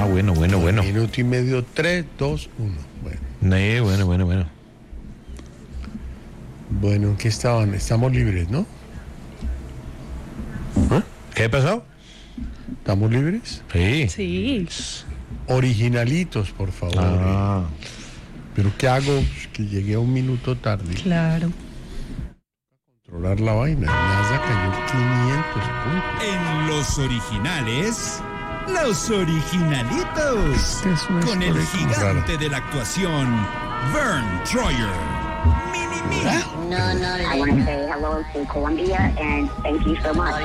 bueno. Minuto y medio, 3, 2, 1. Bueno. Bueno, ¿en qué estaban? Estamos libres, ¿no? ¿Qué pasó? ¿Estamos libres? Sí. Originalitos, por favor. ¿Pero qué hago? Pues que llegué a un minuto tarde. Claro. Controlar la vaina. NASA cayó 500 puntos. En los originales, los originalitos. Es una Con el historia como gigante de la actuación, Vern Troyer. Mini. I want to say hello to Colombia and thank you so much.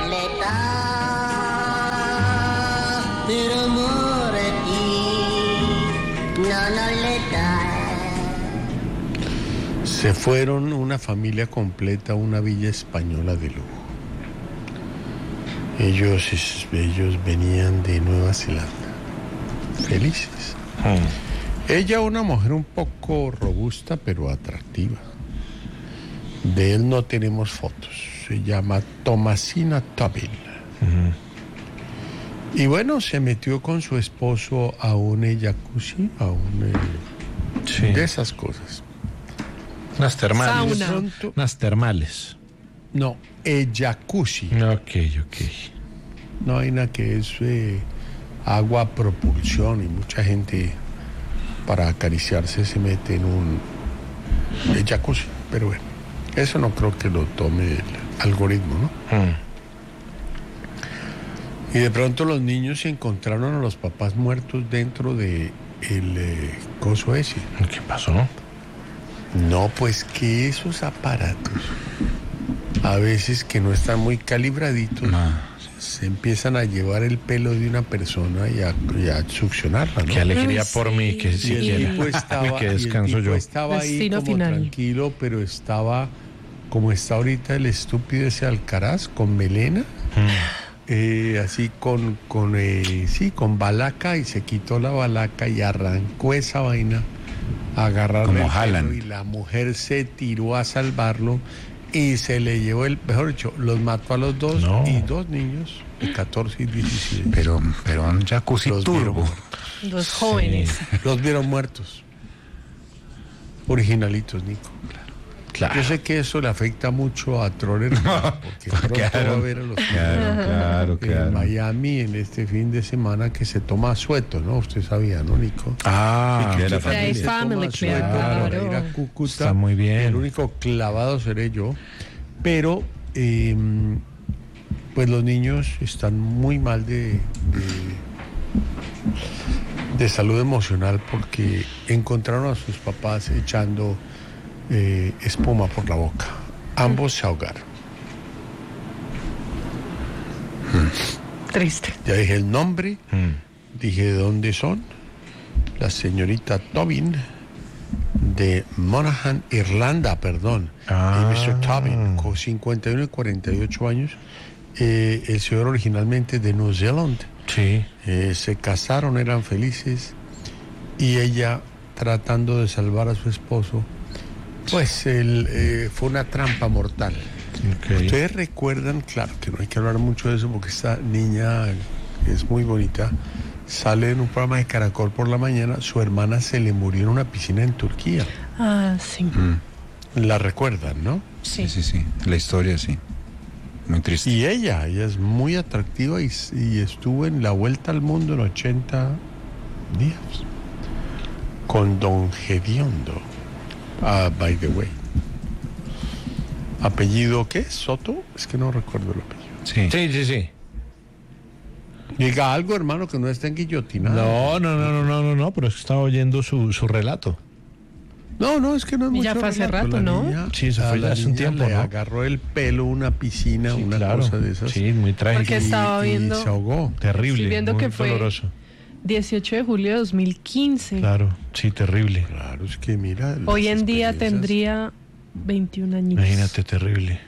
Se fueron una familia completa a una villa española de lujo. Ellos venían de Nueva Zelanda. Felices. Ella, una mujer un poco robusta, pero atractiva. De él no tenemos fotos. Se llama Thomasina Tobin. Y bueno, se metió con su esposo a un jacuzzi, de esas cosas. Unas termales. Sauna. Unas termales. No, jacuzzi. Ok. No hay nada que es agua a propulsión y mucha gente para acariciarse se mete en un jacuzzi. Pero bueno, eso no creo que lo tome el algoritmo, ¿no? Y de pronto los niños se encontraron a los papás muertos dentro de el coso ese. ¿Qué pasó? No, pues que esos aparatos, a veces que no están muy calibraditos, se empiezan a llevar el pelo de una persona y a succionarla, ¿no? Qué alegría por mí, que Y el siquiera. tipo estaba, que descanso y el tipo yo. estaba ahí Destino como final. tranquilo, pero estaba como está ahorita el estúpido ese Alcaraz, con melena, así con balaca, y se quitó la balaca y arrancó esa vaina a agarrarle Como el pelo, Haaland. y la mujer se tiró a salvarlo y se le llevó mejor dicho, los mató a los dos. No. Y 2 niños de 14 y 16. Pero un jacuzzi Los vieron turbo. muertos. Los jóvenes. Los vieron muertos. Originalitos, Nico. Claro. Yo sé que eso le afecta mucho a Troller, porque pronto va a ver a los Claro. en Miami en este fin de semana que se toma asueto, ¿no? Usted sabía, ¿no, Nico? Sí, que era De ahí Se family, toma asueto claro. para ir a Cúcuta. Está muy bien. El único clavado seré yo. Pero, pues los niños están muy mal de salud emocional porque encontraron a sus papás echando espuma por la boca. Ambos se ahogaron. Triste. Ya dije el nombre, dije de dónde son. La señorita Tobin de Monaghan, Irlanda, perdón. Y Mr. Tobin, con 51 y 48 años. El señor originalmente de New Zealand. Sí. Se casaron, eran felices. Y ella, tratando de salvar a su esposo, pues fue una trampa mortal. Okay. Ustedes recuerdan, claro que no hay que hablar mucho de eso porque esta niña es muy bonita, sale en un programa de Caracol por la mañana, su hermana se le murió en una piscina en Turquía. Ah, sí. La recuerdan, ¿no? Sí. Sí. La historia, sí. Muy triste. Y ella es muy atractiva y estuvo en la vuelta al mundo en 80 días con Don Gediondo. By the way. ¿Apellido qué? ¿Soto? Es que no recuerdo el apellido. Sí. Diga algo, hermano, que no estén guillotinados. No, pero es que estaba oyendo su relato. No, es que no es mucho Ya fue hace relato. rato, La ¿no? niña- Sí, eso a fue la ya hace un niña tiempo, le ¿no? agarró el pelo una piscina, Sí, una claro. cosa de esas. Sí, muy trágico. Porque estaba viendo- Y se ahogó. Terrible. Estoy viendo muy que fue- doloroso. 18 de julio de 2015. Claro, sí, terrible. Claro, es que mira. las Hoy en día experiencias- tendría 21 años. Imagínate, terrible.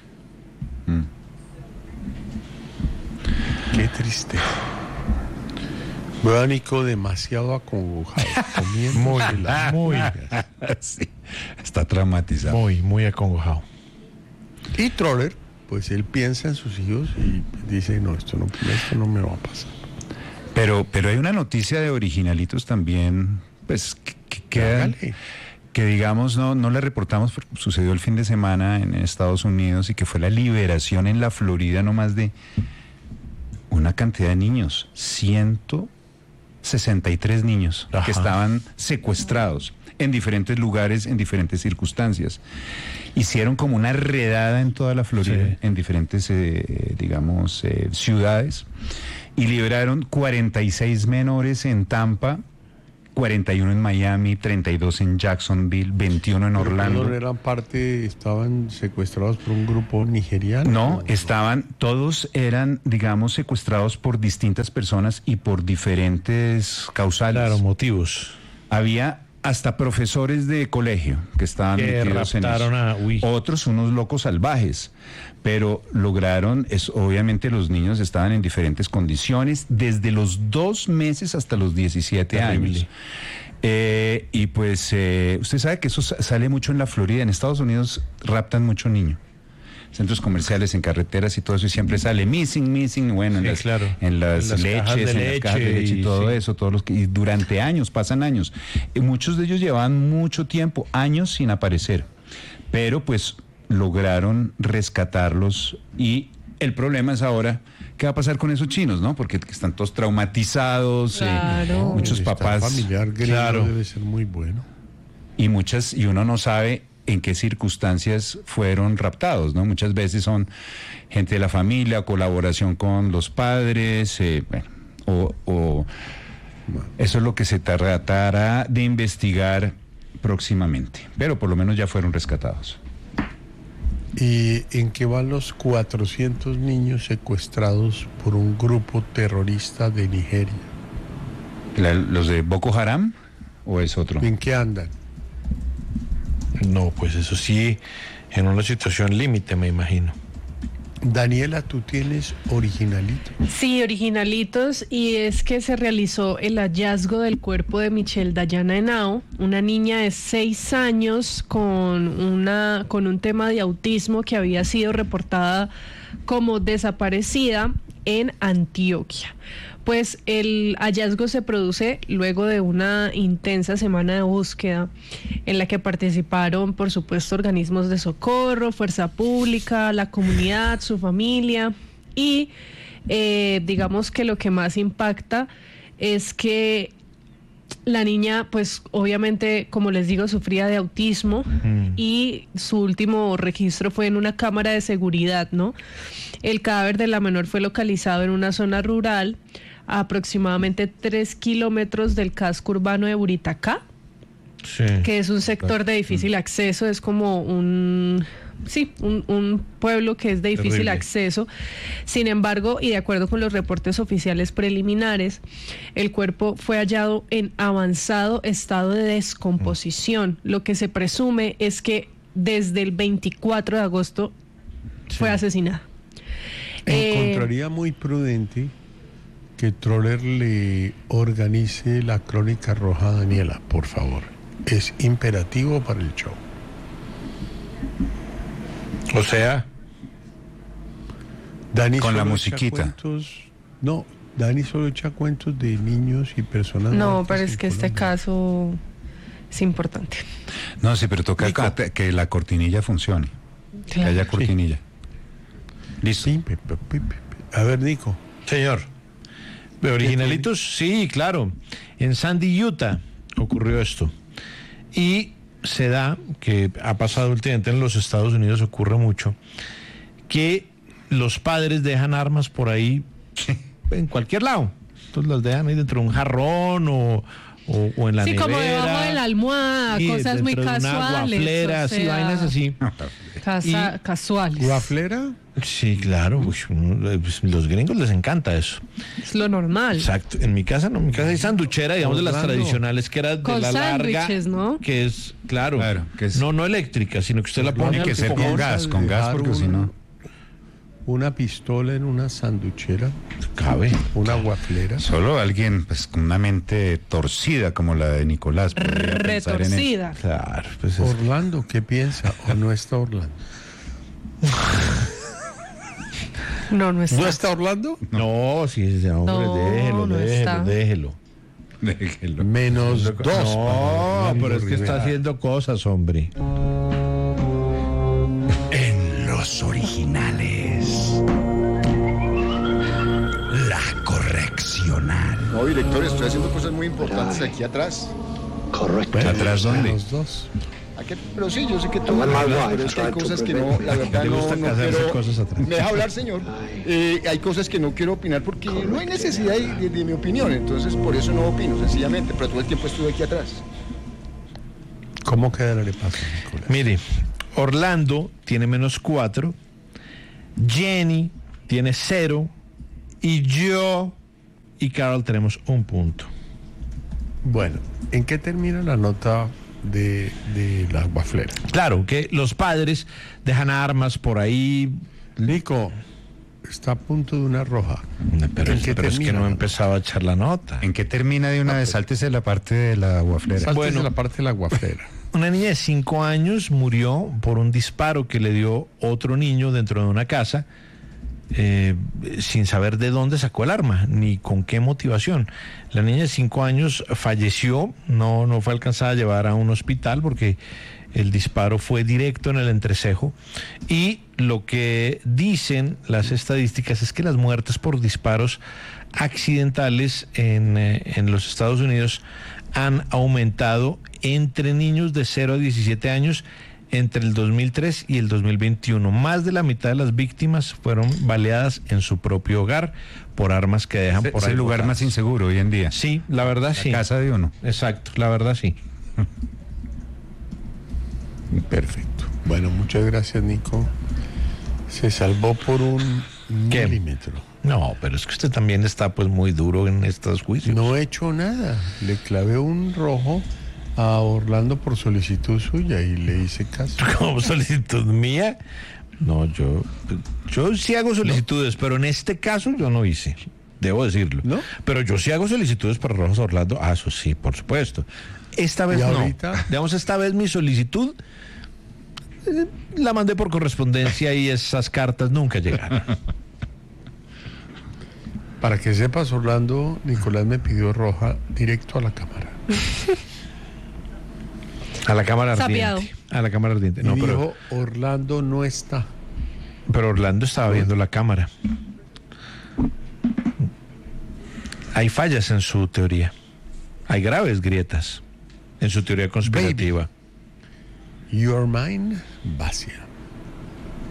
Qué triste. Veo a Nico demasiado acongojado. comiendo Muy, la- Sí. Está traumatizado. muy acongojado. Y Troller, pues él piensa en sus hijos y dice, no, esto no me va a pasar. Pero hay una noticia de originalitos también, pues, Hágale. que digamos no le reportamos, porque sucedió el fin de semana en Estados Unidos y que fue la liberación en la Florida nomás de una cantidad de niños, 163 niños Ajá. que estaban secuestrados en diferentes lugares, en diferentes circunstancias. Hicieron como una redada en toda la Florida, Sí. en diferentes, ciudades, y liberaron 46 menores en Tampa, 41 en Miami, 32 en Jacksonville, 21 en Pero, Orlando. perdón, estaban secuestrados por un grupo nigeriano. No, todos eran, digamos, secuestrados por distintas personas y por diferentes causales. Claro, motivos. Había hasta profesores de colegio que estaban Que metidos en raptaron eso. uy. Otros unos locos salvajes, pero lograron, obviamente los niños estaban en diferentes condiciones, desde los 2 meses hasta los 17 Terrible. años. Y pues usted sabe que eso sale mucho en la Florida. En Estados Unidos raptan mucho niño. Centros comerciales, en carreteras y todo eso, y siempre sale missing, bueno, Sí, claro. en las En las leches, cajas de en las cajas de leche leche y y todo sí. eso, y durante años, pasan años. Y muchos de ellos llevaban mucho tiempo, años sin aparecer, pero pues lograron rescatarlos, y el problema es ahora, ¿qué va a pasar con esos chinos, no? Porque están todos traumatizados, Claro. muchos Bienestar papás, familiar gringo claro, debe ser muy bueno. y uno no sabe en qué circunstancias fueron raptados, ¿no? Muchas veces son gente de la familia, colaboración con los padres, o eso es lo que se tratará de investigar próximamente, pero por lo menos ya fueron rescatados. ¿Y en qué van los 400 niños secuestrados por un grupo terrorista de Nigeria? ¿Los de Boko Haram o es otro? ¿En qué andan? No, pues eso sí, en una situación límite, me imagino. Daniela, tú tienes originalito. Sí, originalitos, y es que se realizó el hallazgo del cuerpo de Michelle Dayana Henao, una niña de 6 años con un tema de autismo que había sido reportada como desaparecida en Antioquia. Pues el hallazgo se produce luego de una intensa semana de búsqueda en la que participaron, por supuesto, organismos de socorro, fuerza pública, la comunidad, su familia, y digamos que lo que más impacta es que la niña, pues obviamente, como les digo, sufría de autismo, y su último registro fue en una cámara de seguridad, ¿no? El cadáver de la menor fue localizado en una zona rural a aproximadamente 3 kilómetros del casco urbano de Buritacá, Sí. que es un sector de difícil acceso, es como un pueblo que es de difícil Terrible. acceso. Sin embargo, y de acuerdo con los reportes oficiales preliminares, el cuerpo fue hallado en avanzado estado de descomposición. Lo que se presume es que desde el 24 de agosto fue asesinada. Encontraría muy prudente que Troller le organice la crónica roja a Daniela, por favor. Es imperativo para el show. O sea, Dani Con la solo echa musiquita. cuentos- no, Dani solo echa cuentos de niños y personas No, muertas pero en es que este Colombia. caso es importante. No, sí, pero toca Nico. que la cortinilla funcione, que haya Claro. cortinilla. Listo. Sí, a ver, Nico. señor. ¿De originalitos? Sí, claro. En Sandy, Utah, ocurrió esto. Y se da, que ha pasado últimamente en los Estados Unidos, ocurre mucho, que los padres dejan armas por ahí en cualquier lado. Entonces las dejan ahí dentro de un jarrón o en la Sí, nevera. como debajo de la almada, Sí, cosas muy dentro de una casuales. guaflera, o así, sea, vainas así. casuales. ¿Guaflera? Sí, claro. Pues, los gringos les encanta eso. Es lo normal. Exacto. En mi casa no, en mi casa hay sanduchera, digamos, de las Orlando. tradicionales, que era de Con la larga, sándwiches, ¿no? que es, claro, Claro, que es- no eléctrica, sino que usted la pone Tiene que al ser con fogón. gas, porque si no... Una pistola en una sanduchera, Cabe. una guaflera. Solo alguien pues, con una mente torcida como la de Nicolás. podría pensar en eso. Retorcida. Claro, pues es- Orlando, ¿qué piensa? ¿O no está Orlando? No está. ¿No está Orlando? No, sí, ese hombre, No, déjelo, no déjelo, está. déjelo. Déjelo. Menos 2. No, pero es que está haciendo cosas, hombre. En los originales. La correccional. No, director, estoy haciendo cosas muy importantes aquí atrás. Correcto. ¿Atrás dónde? Menos 2. Pero sí, yo sé que tú me hablas, pero es que hay cosas que no, la verdad ¿Te no, gusta no hacer quiero... cosas atrás? ¿Me deja hablar, señor? Hay cosas que no quiero opinar porque no hay necesidad de mi opinión, entonces por eso no opino, sencillamente, pero todo el tiempo estuve aquí atrás. ¿Cómo queda la arepazo, Nicolás? Mire, Orlando tiene menos 4, Jenny tiene 0 y yo y Carol tenemos 1 punto. Bueno, ¿en qué termina la nota de la guaflera? Claro, que los padres dejan armas por ahí. Nico, está a punto de una roja. Pero, ¿En qué pero es que termina? no he empezado a echar la nota. ¿En qué termina de una vez? Sáltese la parte de la guaflera. Sáltese Bueno. la parte de la guaflera. Una niña de 5 años murió por un disparo que le dio otro niño dentro de una casa, sin saber de dónde sacó el arma, ni con qué motivación. La niña de 5 años falleció, no fue alcanzada a llevar a un hospital porque el disparo fue directo en el entrecejo. Y lo que dicen las estadísticas es que las muertes por disparos accidentales en los Estados Unidos han aumentado entre niños de 0 a 17 años entre el 2003 y el 2021. Más de la mitad de las víctimas fueron baleadas en su propio hogar por armas que dejan por Es ahí el lugar botadas. más inseguro hoy en día. Sí, la verdad sí. La casa de uno. Exacto, la verdad sí. Perfecto. Bueno, muchas gracias, Nico. Se salvó por un ¿Qué? milímetro. No, pero es que usted también está pues muy duro en estos juicios. No he hecho nada. Le clavé un rojo a Orlando por solicitud suya y le hice caso. Como solicitud mía. No, yo sí hago solicitudes, pero en este caso yo no hice. Debo decirlo. ¿No? Pero yo sí hago solicitudes para Rojas Orlando. Ah, eso sí, por supuesto. Esta vez ¿Y no. ahorita? Digamos, esta vez mi solicitud la mandé por correspondencia y esas cartas nunca llegaron. Para que sepas, Orlando, Nicolás me pidió roja directo a la cámara. A la cámara Sapeado. ardiente. A la cámara ardiente. Y No, dijo, pero Orlando no está. Orlando estaba viendo la cámara. Hay fallas en su teoría. Hay graves grietas en su teoría conspirativa. Your mind, vacía.